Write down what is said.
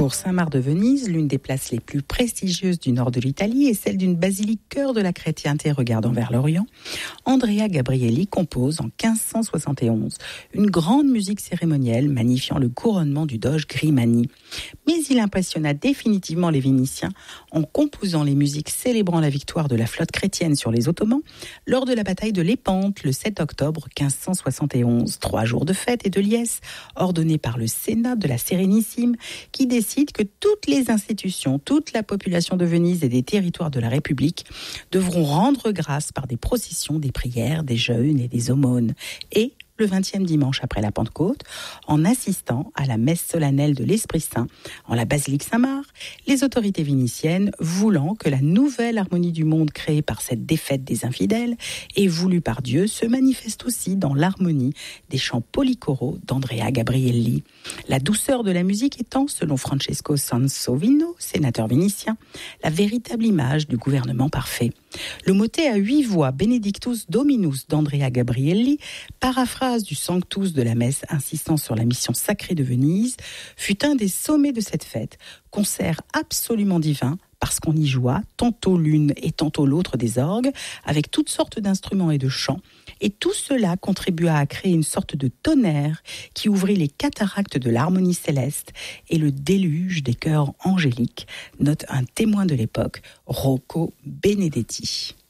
Pour Saint-Marc de Venise, l'une des places les plus prestigieuses du nord de l'Italie est celle d'une basilique cœur de la chrétienté regardant vers l'Orient. Andrea Gabrielli compose en 1571 une grande musique cérémonielle magnifiant le couronnement du doge Grimani. Mais il impressionna définitivement les Vénitiens en composant les musiques célébrant la victoire de la flotte chrétienne sur les Ottomans lors de la bataille de Lépante le 7 octobre 1571. 3 jours de fête et de liesse ordonnés par le Sénat de la Sérénissime qui décide que toutes les institutions, toute la population de Venise et des territoires de la République devront rendre grâce par des processions, des prières, des jeûnes et des aumônes. Et le 20e dimanche après la Pentecôte, en assistant à la messe solennelle de l'Esprit Saint en la basilique Saint-Marc, les autorités vénitiennes, voulant que la nouvelle harmonie du monde créée par cette défaite des infidèles et voulue par Dieu, se manifeste aussi dans l'harmonie des chants polychoraux d'Andrea Gabrielli. La douceur de la musique étant, selon Francesco Sansovino, sénateur vénitien, la véritable image du gouvernement parfait. Le motet à 8 voix Benedictus Dominus d'Andrea Gabrielli, paraphrase du Sanctus de la messe insistant sur la mission sacrée de Venise, fut un des sommets de cette fête, concert absolument divin parce qu'on y joua tantôt l'une et tantôt l'autre des orgues, avec toutes sortes d'instruments et de chants, et tout cela contribua à créer une sorte de tonnerre qui ouvrit les cataractes de l'harmonie céleste et le déluge des chœurs angéliques, note un témoin de l'époque, Rocco Benedetti.